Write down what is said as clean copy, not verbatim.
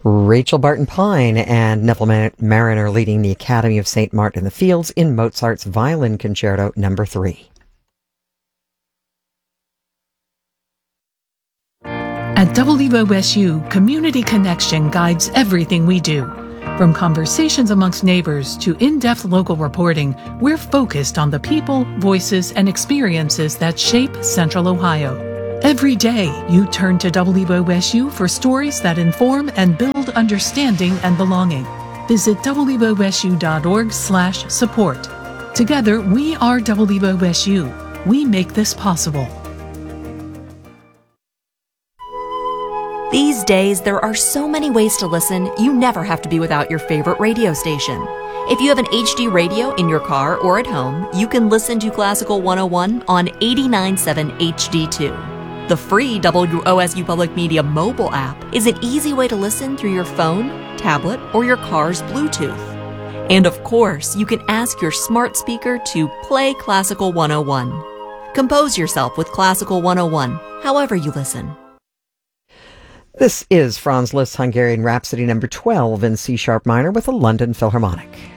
Rachel Barton Pine and Neville Mariner leading the Academy of St. Martin in the Fields in Mozart's Violin Concerto No. 3. At WOSU, Community Connection guides everything we do. From conversations amongst neighbors to in-depth local reporting, we're focused on the people, voices, and experiences that shape Central Ohio. Every day, you turn to WOSU for stories that inform and build understanding and belonging. Visit wosu.org/support. Together, we are WOSU. We make this possible. These days, there are so many ways to listen, you never have to be without your favorite radio station. If you have an HD radio in your car or at home, you can listen to Classical 101 on 89.7 HD2. The free WOSU Public Media mobile app is an easy way to listen through your phone, tablet, or your car's Bluetooth. And of course, you can ask your smart speaker to play Classical 101. Compose yourself with Classical 101, however you listen. This is Franz Liszt's Hungarian Rhapsody No. 12 in C-sharp minor with the London Philharmonic.